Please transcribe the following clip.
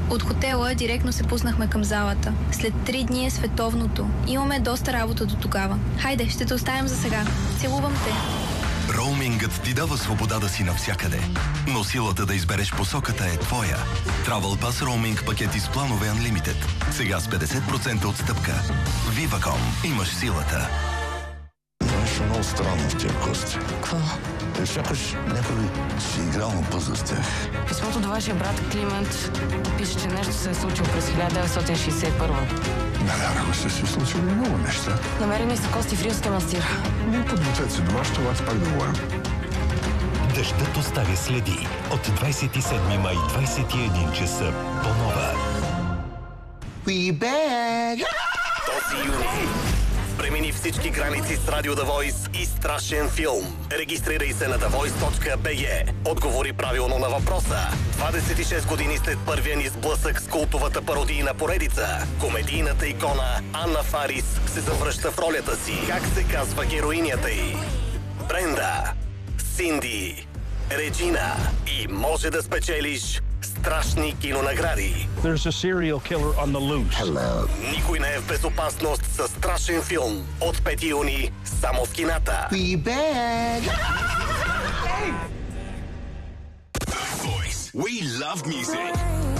От хотела директно се пуснахме към залата. След 3 дни е световното. Имаме доста работа до тогава. Хайде, ще те оставим за сега. Целувам те. Роумингът ти дава свобода да си навсякъде, но силата да избереш посоката е твоя. Travel Pass роуминг пакети с планове Unlimited. Сега с 50% отстъпка. Viva.com. Имаш силата. Нещо много странно в тия кости. Какво? Сякаш някой си играл на пъзъл с тях. Писмото до вашия брат Климент пише, че нещо се е случило през 1961. Навярно са се случили много неща. Намерени са кости в Рилския манастир. Но подгответе се дома, ще вас пак да говорим. Дъждът оставя следи. От 27 май 21 часа по Нова. We back! Този юни премини всички граници с Radio The Voice и страшен филм. Регистрирай се на thevoice.bg. Отговори правилно на въпроса. 26 години след първия ни сблъсък с култовата пародийна поредица, комедийната икона Анна Фарис се завръща в ролята си. Как се казва героинята й? Бренда, Синди, Реджина и може да спечелиш страшни кинонагради. There's a serial killer on the loose. Hello. Никой не е в безопасност със страшен филм. От 5 юни само в кината. We back! Voice. We love music.